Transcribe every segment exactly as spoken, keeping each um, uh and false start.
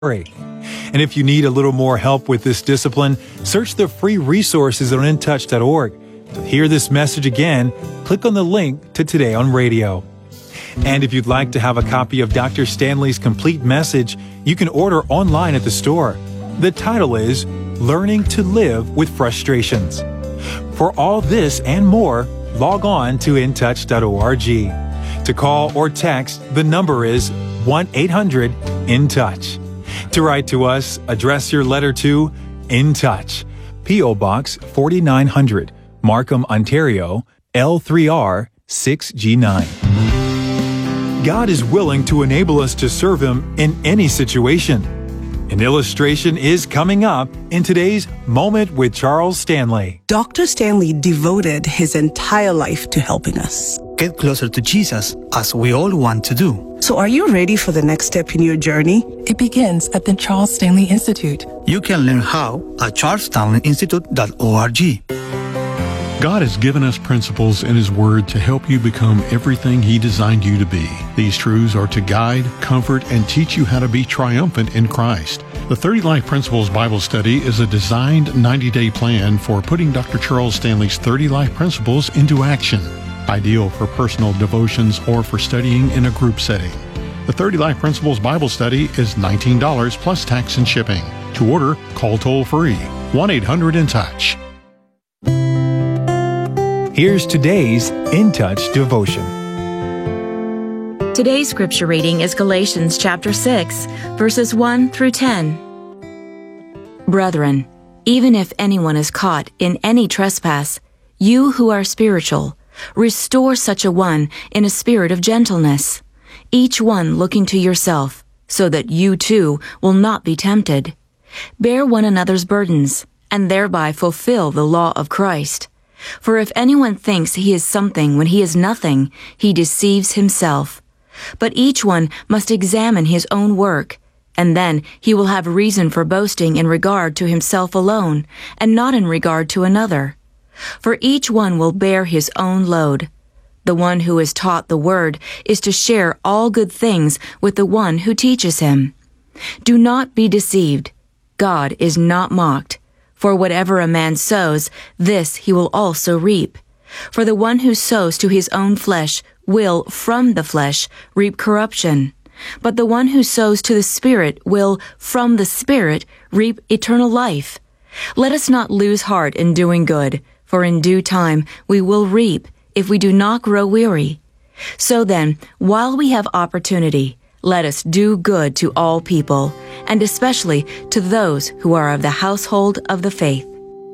And if you need a little more help with this discipline, search the free resources on in touch dot org. To hear this message again, click on the link to Today on Radio. And if you'd like to have a copy of Doctor Stanley's complete message, you can order online at the store. The title is Learning to Live with Frustrations. For all this and more, log on to in touch dot org. To call or text, the number is one eight hundred in touch. To write to us, address your letter to In Touch, P O Box forty-nine hundred, Markham, Ontario, L three R six G nine. God is willing to enable us to serve Him in any situation. An illustration is coming up in today's Moment with Charles Stanley. Doctor Stanley devoted his entire life to helping us get closer to Jesus, as we all want to do. So are you ready for the next step in your journey? It begins at the Charles Stanley Institute. You can learn how at charles stanley institute dot org. God has given us principles in His Word to help you become everything He designed you to be. These truths are to guide, comfort, and teach you how to be triumphant in Christ. The thirty Life Principles Bible Study is a designed ninety-day plan for putting Doctor Charles Stanley's thirty Life Principles into action. Ideal for personal devotions or for studying in a group setting. The thirty Life Principles Bible Study is nineteen dollars plus tax and shipping. To order, call toll-free one eight hundred in touch. Here's today's In Touch devotion. Today's scripture reading is Galatians chapter six, verses one through ten. Brethren, even if anyone is caught in any trespass, you who are spiritual, restore such a one in a spirit of gentleness, each one looking to yourself, so that you too will not be tempted. Bear one another's burdens, and thereby fulfill the law of Christ. For if anyone thinks he is something when he is nothing, he deceives himself. But each one must examine his own work, and then he will have reason for boasting in regard to himself alone, and not in regard to another. For each one will bear his own load. The one who is taught the word is to share all good things with the one who teaches him. Do not be deceived. God is not mocked. For whatever a man sows, this he will also reap. For the one who sows to his own flesh will, from the flesh, reap corruption. But the one who sows to the Spirit will, from the Spirit, reap eternal life. Let us not lose heart in doing good, for in due time we will reap if we do not grow weary. So then, while we have opportunity, let us do good to all people, and especially to those who are of the household of the faith.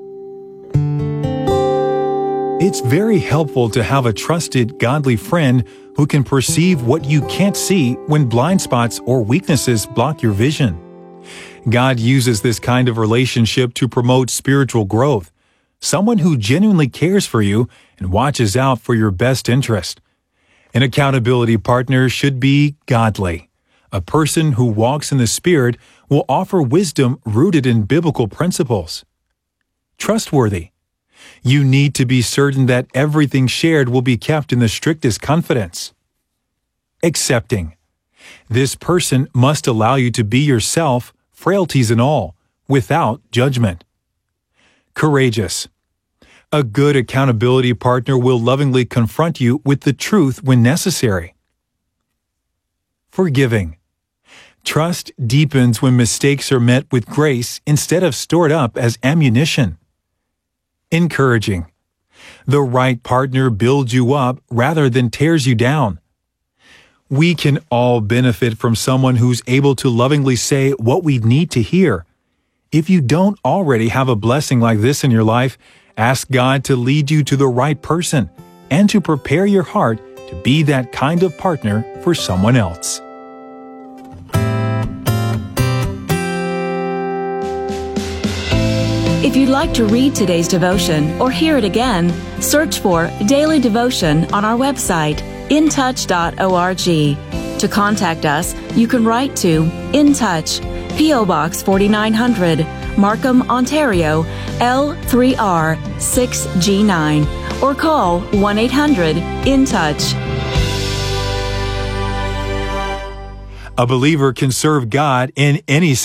It's very helpful to have a trusted, godly friend who can perceive what you can't see when blind spots or weaknesses block your vision. God uses this kind of relationship to promote spiritual growth. Someone who genuinely cares for you and watches out for your best interest. An accountability partner should be godly. A person who walks in the Spirit will offer wisdom rooted in biblical principles. Trustworthy. You need to be certain that everything shared will be kept in the strictest confidence. Accepting. This person must allow you to be yourself, frailties and all, without judgment. Courageous. A good accountability partner will lovingly confront you with the truth when necessary. Forgiving. Trust deepens when mistakes are met with grace instead of stored up as ammunition. Encouraging. The right partner builds you up rather than tears you down. We can all benefit from someone who's able to lovingly say what we need to hear. If you don't already have a blessing like this in your life, ask God to lead you to the right person and to prepare your heart to be that kind of partner for someone else. If you'd like to read today's devotion or hear it again, search for Daily Devotion on our website, in touch dot org. To contact us, you can write to In Touch, P O Box forty-nine hundred, Markham, Ontario, L three R six G nine, or call one eight hundred in touch. A believer can serve God in any